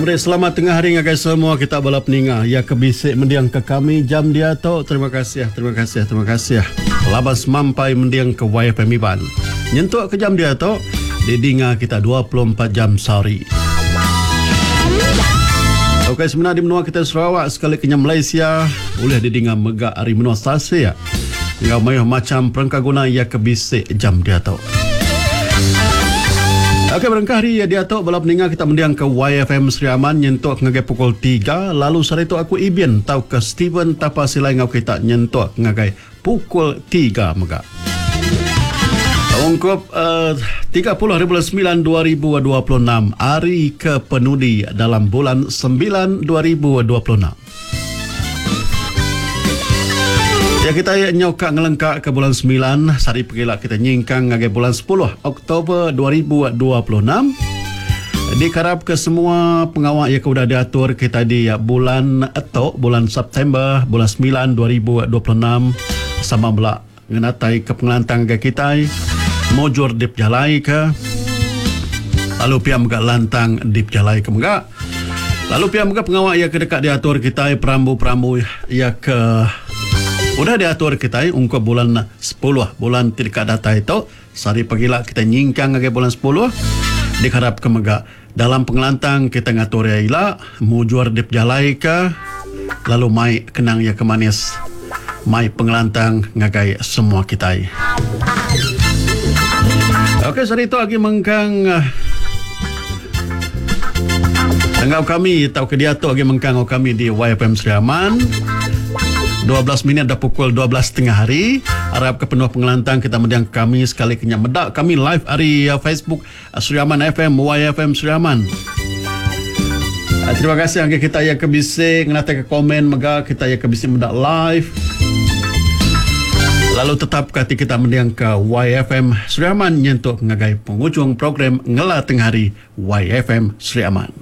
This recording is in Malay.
Amri, selamat tengah hari ngagai semua kita balap ninga. Ya kebisik mendiang ke kami jam dia tu. Terima kasih. Labas mampai mendiang ke YFM Iban. Nyentuk ke jam dia tu. Didinga kita 24 jam sehari. Okey, sebenarnya di menua kita Sarawak sekali kenya Malaysia boleh didinga megak hari menua stasi ya. Hingga mayuh macam perangkaguna ya kebisik jam dia tu. Okey, berangkah hari dia tu balap ninga kita mendiang ke YFM Seri Aman nyentuk ngagai pukul 3. Lalu sore tu aku Ibian tau ke Steven Tapasilai ngau kita nyentuk ngagai pukul 3 megak. Ungkup 30/9/2026 hari ke penudi dalam bulan 9 2026. Ya kita nyokak ngelengkak ke bulan 9, sari pergilah kita nyingkang ngagai bulan 10 Oktober 2026. Dikarap ke semua pengawal yang sudah diatur kita di bulan bulan September bulan 9 2026 sama belak ngenatai ke pengelantang ke kita mojur dip jalai ke lalu pihak megak lantang dip jalai ke megak lalu pihak megak pengawal yang kedekat diatur kita perambu-perambu yang ke udah diatur kita ungkap bulan 10 bulan tidak data itu sari pagilah kita nyingkang ke bulan 10 diharap ke megak dalam pengelantang kita ngatur ya ila mujur dip jalai ke lalu mai kenang ya ke manis mai pengelantang ngagai semua kita. Okey, sari itu lagi mengkang tanggap kami tahu ke dia tu lagi mengkang kami di YFM Seri Aman 12 minit dah pukul 12 tengah hari. Harap ke penuh pengelantang kita mendiang kami sekali kenya medak kami live hari Facebook Seri Aman FM YFM Seri Aman. Terima kasih angka kita yang kebisik ngenata ke komen mega kita yang kebisik medak live. Lalu tetap kati kita mendiang ke YFM Seri Aman nyentuk ngagai penghujung program Ngela Tengah Hari YFM Seri Aman.